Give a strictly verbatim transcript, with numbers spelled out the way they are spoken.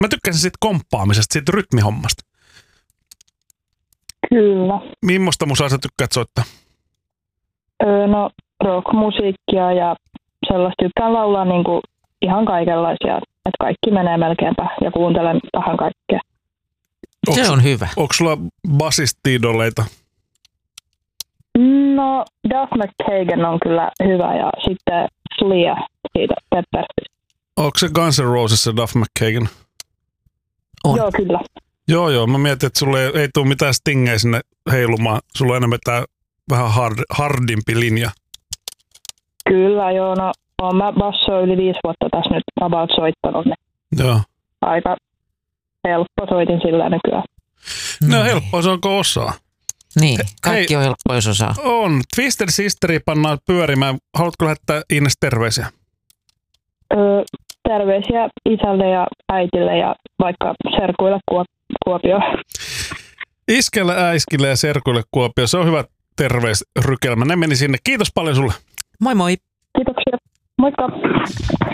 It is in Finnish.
mä tykkäsin siitä komppaamisesta, siitä rytmihommasta. Kyllä. Millaista musaa sä tykkäät soittaa? Öö, no rockmusiikkia ja sellaista tykkään laulaa niinku ihan kaikenlaisia, että kaikki menee melkeinpä ja kuuntelen vähän kaikkea. Onks, se on hyvä. Onko sulla basisti-idoleita? No, Duff McKagan on kyllä hyvä ja sitten Flea siitä Peppersistä. Onko se Guns N' Roses se Duff McKagan? On. Joo, kyllä. Joo, joo. Mä mietin, että sulle ei, ei tule mitään stingejä sinne heilumaan. Sulla on enemmän tää vähän hard, hardimpi linja. Kyllä, joo. No, oon mä bassoa yli viisi vuotta tässä nyt about soittanut. Niin joo. Aika helppo soitin sillä nykyään. No mm. helppoa se onko osaa. Niin, kaikki Hei, on helppoa, jos osaa. On. Twister Sisteri pannaan pyörimään. Haluatko lähettää Ines terveisiä? Öö, terveisiä isälle ja äitille ja vaikka serkuille Kuopio. Iskelle, äiskille ja serkuille Kuopio. Se on hyvä terveysrykelmä. Ne meni sinne. Kiitos paljon sulle. Moi moi. Kiitoksia. Moikka.